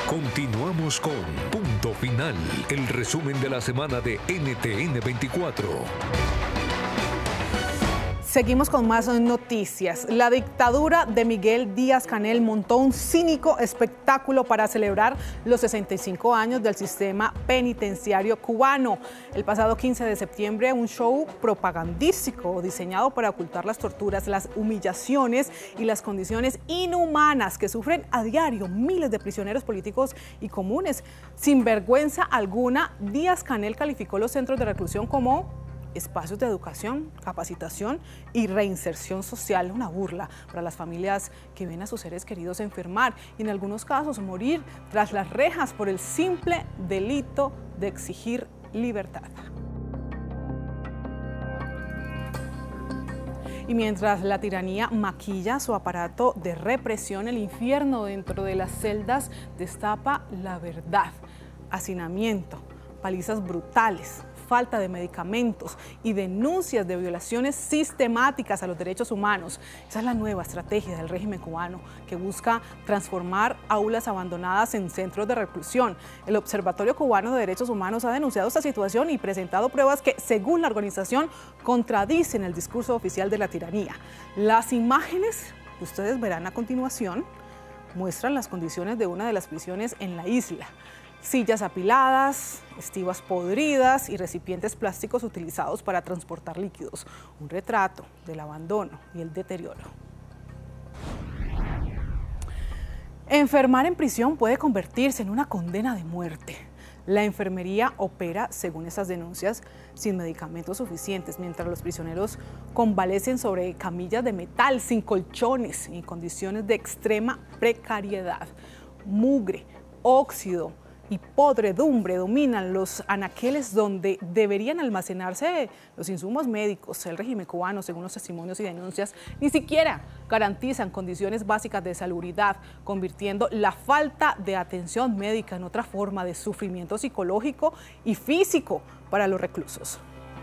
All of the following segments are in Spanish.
Continuamos con Punto Final, el resumen de la semana de NTN 24. Seguimos con más noticias. La dictadura de Miguel Díaz-Canel montó un cínico espectáculo para celebrar los 65 años del sistema penitenciario cubano. El pasado 15 de septiembre, un show propagandístico diseñado para ocultar las torturas, las humillaciones y las condiciones inhumanas que sufren a diario miles de prisioneros políticos y comunes. Sin vergüenza alguna, Díaz-Canel calificó los centros de reclusión como espacios de educación, capacitación y reinserción social, una burla para las familias que ven a sus seres queridos enfermar y en algunos casos morir tras las rejas por el simple delito de exigir libertad. Y mientras la tiranía maquilla su aparato de represión, el infierno dentro de las celdas destapa la verdad: hacinamiento, palizas brutales, falta de medicamentos y denuncias de violaciones sistemáticas a los derechos humanos. Esa es la nueva estrategia del régimen cubano, que busca transformar aulas abandonadas en centros de reclusión. El Observatorio Cubano de Derechos Humanos ha denunciado esta situación y presentado pruebas que, según la organización, contradicen el discurso oficial de la tiranía. Las imágenes que ustedes verán a continuación muestran las condiciones de una de las prisiones en la isla: sillas apiladas, estivas podridas y recipientes plásticos utilizados para transportar líquidos. Un retrato del abandono y el deterioro. Enfermar en prisión puede convertirse en una condena de muerte. La enfermería opera, según esas denuncias, sin medicamentos suficientes, mientras los prisioneros convalecen sobre camillas de metal, sin colchones, en condiciones de extrema precariedad. Mugre, óxido y podredumbre dominan los anaqueles donde deberían almacenarse los insumos médicos. El régimen cubano, según los testimonios y denuncias, ni siquiera garantizan condiciones básicas de salubridad, convirtiendo la falta de atención médica en otra forma de sufrimiento psicológico y físico para los reclusos.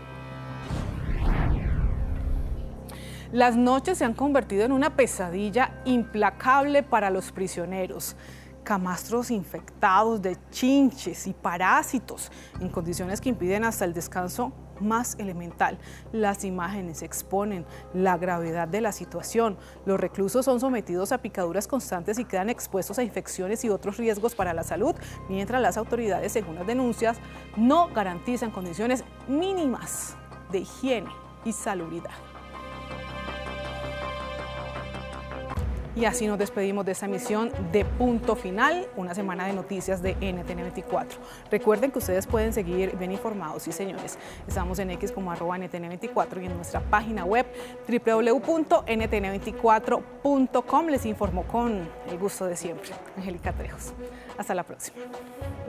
Las noches se han convertido en una pesadilla implacable para los prisioneros. Camastros infectados de chinches y parásitos en condiciones que impiden hasta el descanso más elemental. Las imágenes exponen la gravedad de la situación. Los reclusos son sometidos a picaduras constantes y quedan expuestos a infecciones y otros riesgos para la salud, mientras las autoridades, según las denuncias, no garantizan condiciones mínimas de higiene y salubridad. Y así nos despedimos de esta emisión de Punto Final, una semana de noticias de NTN 24. Recuerden que ustedes pueden seguir bien informados, sí señores. Estamos en X como @NTN24 y en nuestra página web www.ntn24.com. Les informó con el gusto de siempre Angélica Trejos. Hasta la próxima.